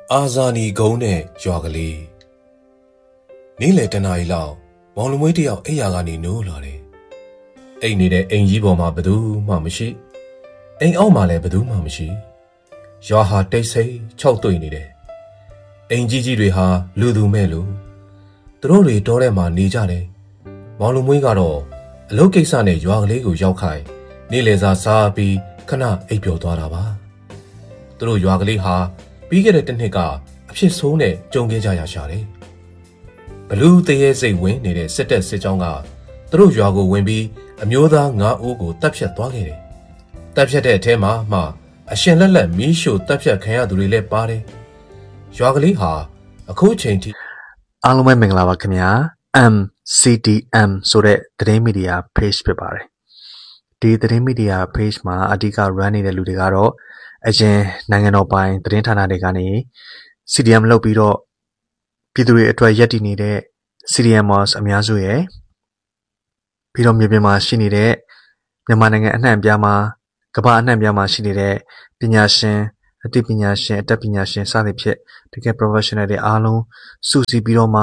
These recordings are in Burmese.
အာဇာနည်ကုန်းနဲ့ရွာကလေးနေ့လယ်တနာရီလောက်မောင်လူမွေးတယောက်အိမ်ယာကနေနိုးလာတယ်။အိမ်နေတဲ့အိမ်ကြီးပေါ်မှာဘယ်သူမှမရှိ။အိမ်အောက်မှာလည်းဘယ်သူမှမရှိ။ရွာဟာတိတ်ဆိတ်ခြောက်သွေ့နေတယ်။အိမ်ကြီးတွေဟာလူသူမဲ့လူသူတို့တွေတောထဲမှာနေကြတယ်။မောင်လူမွေးကတော့အလုပ်ကိစ္စနဲ့ရွာကလေးကိုရောက်ခိုင်းနေ့လယ်စာစားပြီးခဏအိပ်ပျော်သွားတာပါ။သူတို့ရွာကလေးဟာပြီးခဲ့တဲ့တစ်နှစ်ကအဖြစ်ဆိုးနဲ့ကြုံခဲ့ကြရရှာတယ်။ဘလူးတရေစိတ်ဝင်နေတဲ့စစ်တပ်စစ်ကြောင်းကသူတို့ရွာကိုဝင်ပြီးအမျိုးသား9ဦးကိုတပ်ဖြတ်သွားခဲ့တယ်။တပ်ဖြတ်တဲ့အထဲမှာမှအရှင်လက်လက်မီးရှို့တပ်ဖြတ်ခံရသူတွေလည်းပါတယ်။ရွာကလေးဟာအခုချိန်ထိအားလုံးပဲမင်္ဂလာပါခင်ဗျာ MCDM ဆိုတဲ့သတင်းမီဒီယာ page ဖြစ်ပါတယ်။ဒီသတင်းမီဒီယာ page မှာအဓိက run နေတဲ့လူတွေကတော့အရင်နိုင်ငံတော်ပိုင်သတင်းဌာနတွေကနေ CDM လုပ်ပြီးတော့ပြည်သူတွေအတွက်ရည်တည်နေတဲ့ CDMers အများစုရဲ့ပြီးတော့မြေပြင်မှာရှိနေတဲ့မြန်မာနိုင်ငံအနှံ့အပြားမှာကမ္ဘာအနှံ့အပြားမှာရှိနေတဲ့ပညာရှင်အသိပညာရှင်အတတ်ပညာရှင်စသဖြင့်တကယ် professional တွေအားလုံးစုစည်းပြီးတော့မှ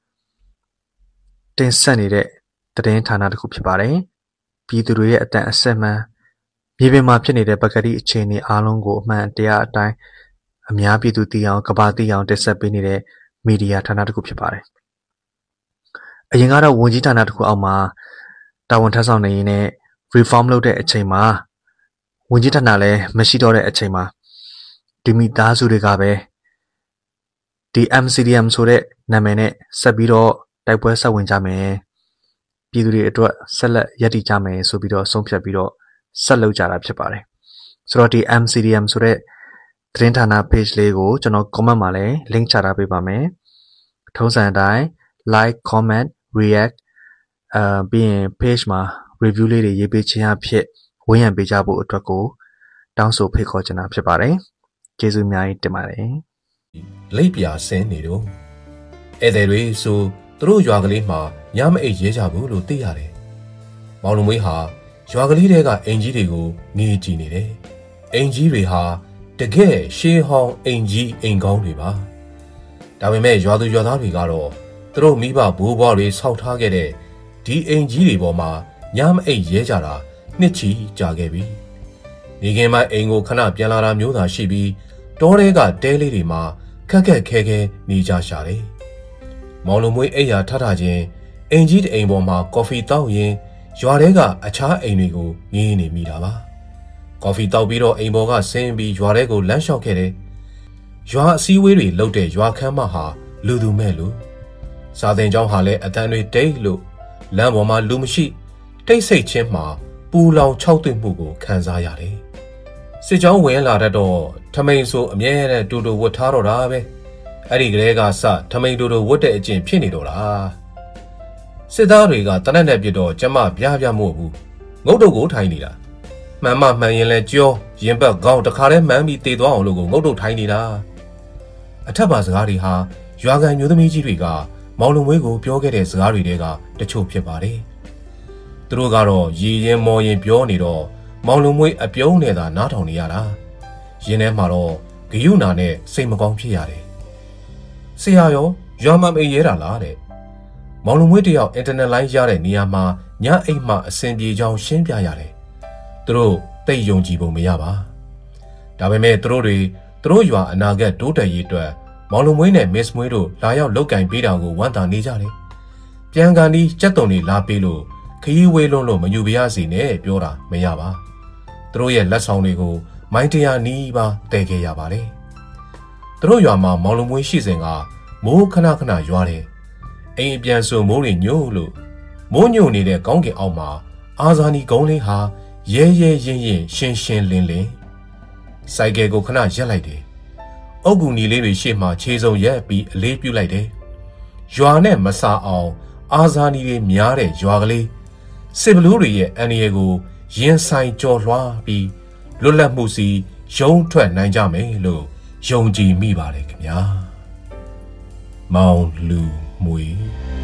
တင်ဆက်နေတဲ့သတင်းဌာနတစ်ခုဖြစ်ပါတယ်။ပြည်သူတွေရဲ့အတန်အဆက်မှန်မြေပြင်မှာဖြစ်နေတဲ့ပကတိအခြေအနေအားလုံးကိုအမှန်တရားအတိုင်းအများပြည်သူသိအောင်ကမ္ဘာသိအောင်တင်ဆက်ပေးနေတဲ့မီဒီယာဌာနတစ်ခုဖြစ်ပါတယ်။အရင်ကတော့ဝန်ကြီးဌာနတစ်ခုအောက်မှာတာဝန်ထမ်းဆောင်နေရင်းနဲ့ reform လုပ်တဲ့အချိန်မှာဝန်ကြီးဌာနလည်းမရှိတော့တဲ့အချိန်မှာဒီမိသားစုတွေကပဲဒီ MCDM ဆိုတဲ့နာမည်နဲ့ဆက်ပြီးတော့တိုက်ပွဲဆက်ဝင်ကြမယ်။ပြည်သူတွေအတွက်ဆက်လက်ရည်တည်ကြမယ်ဆိုပြီးတော့ဆုံးဖြတ်ပြီးတော့ဆက်လုပ်ကြတာဖြစ်ပါတယ်။ဆိုတော့ဒီ MCDM ဆိုတဲ့သတင်းဌာန page လေးကိုကျွန်တော် comment မှာလည်း link ချထားပေးပါမယ်။ထုံးစံအတိုင်း like comment react ပြီးရင် page မှာ review လေးတွေရေးပေးခြင်းအဖြစ်ဝန်းရံပေးကြဖို့အတွက်ကိုတောင်းဆိုဖိတ်ခေါ်ချင်တာဖြစ်ပါတယ်။ကျေးဇူးအများကြီးတင်ပါတယ်။လိပ်ပြာဆင်းနေတော့ဧည့်သည်တွေဆိုသူတို့ရွာကလေးမှာညမအိပ်ရဲကြဘူးလို့သိရတယ်။မောင်လူမွေးဟာရွာကလေးတွေကအိမ်ကြီးတွေကိုငေးကြည့်နေတယ်။အိမ်ကြီးတွေဟာတကယ်ရှေးဟောင်းအိမ်ကြီးအိမ်ကောင်းတွေပါ။ဒါပေမဲ့ရွာသူရွာသားတွေကတော့သူတို့မိဘဘိုးဘွားတွေဆောက်ထားခဲ့တဲ့ဒီအိမ်ကြီးတွေပေါ်မှာညမအိပ်ရဲကြတာနှစ်ချီကြာခဲ့ပြီ။နေခင်ပိုင်းအိမ်ကိုခဏပြန်လာတာမျိုးသာရှိပြီးတောထဲကတဲလေးတွေမှာခက်ခက်ခဲခဲနေကြရှာတယ်။မောင်လူမွေးအိမ်ယာထထချင်းအိမ်ကြီးတအိမ်ပေါ်မှာကော်ဖီတောက်ရင်ရွာထဲကအခြားအိမ်တွေကိုငေးနေမိတာပါ။ကော်ဖီတောက်ပြီးတော့အိမ်ပေါ်ကဆင်းပြီးရွာထဲကိုလမ်းလျှောက်ခဲ့တယ်။ရွာအစည်းအဝေးတွေလုပ်တဲ့ရွာခန်းမဟာလူသူမဲ့လူစာသင်ကျောင်းဟာလည်းအတန်းတွေတိတ်လို့လမ်းပေါ်မှာလူမရှိတိတ်ဆိတ်ချင်းမှာပူလောင်ခြောက်သွေ့မှုကိုခံစားရတယ်။စစ်ကြောင်းဝင်လာတော့ထမိန်ဆိုအမြဲတမ်းတူတူဝတ်ထားတော့တာပဲ။အဲ့ဒီကလေးကစထမိန်တူတူဝတ်တဲ့အကျင့်ဖြစ်နေတော့တာ။စစ်သားတွေကတနက်နဲ့ပြတော့ကျမပြားပြမို့ဘူးငုတ်တုတ်ကိုထိုင်နေတာမှန်မှန်ရင်လဲကြောရင်ဘက်ကောင်းတခါတည်းမှန်းပြီးတေသွားအောင်လို့ကိုငုတ်တုတ်ထိုင်နေတာအထက်ပါစကားတွေဟာရွာကန်မျိုးသမီးကြီးတွေကမောင်လုံမွေးကိုပြောခဲ့တဲ့စကားတွေတဲကတချို့ဖြစ်ပါတယ်သူတို့ကတော့ရည်ရင်မော်ရင်ပြောနေတော့မောင်လုံမွေးအပြုံးနဲ့သာနားထောင်နေရတာရင်းထဲမှာတော့ဂယုနာနဲ့စိတ်မကောင်းဖြစ်ရတယ်ဆရာရောရွာမမေးရဲတာလားတဲ့မောင်လူမွေးတယောက်အင်တာနက်လိုင်းရတဲ့နေရာမှာညအိမ်မှအဆင်ပြေကြောင်းရှင်းပြရတယ်။သူတို့သိယုံကြည်ပုံမရပါ။ဒါပေမဲ့သူတို့ရွာအနာဂတ်တိုးတက်ရေးအတွက်မောင်လူမွေးနဲ့မစ်မွေးတို့လာရောက်လောက်ကင်ပေးတာကိုဝမ်းသာနေကြတယ်။ပြန်ကန်ဒီကြက်တုံတွေလာပေးလို့ခရီးဝေးလွန်းလို့မယူပြရစီနဲ့ပြောတာမရပါ။သူတို့ရဲ့လက်ဆောင်တွေကိုမိုင်းတရားနီးပါတည်ခဲ့ရပါတယ်။သူတို့ရွာမှာမောင်လူမွေးရှိစဉ်ကမိုးခဏခဏရွာတယ်။အိမ်ပြန်ဆိုမိုးတွေညို့လို့မိုးညို့နေတဲ့ကောင်းကင်အောက်မှာအာဇာနည်ကုန်းလေးဟာရဲရဲရင်ရင်ရှင်းရှင်းလင်းလင်းစိုက်ကယ်ကိုခဏရက်လိုက်တယ်။အုတ်ကူနီလေးတွေရှေ့မှာခြေစုံရက်ပြီးအလေးပြုတ်လိုက်တယ်။ရွာနဲ့မဆာအောင်အာဇာနည်တွေများတဲ့ရွာကလေးစစ်ဘလူးတွေရဲ့အန်ရီကိုရင်ဆိုင်ကြော်လွှားပြီးလွတ်လပ်မှုစီရုံးထွက်နိုင်ကြမယ်လို့ယုံကြည်မိပါတယ်ခင်ဗျာ။မောင်လူမွေ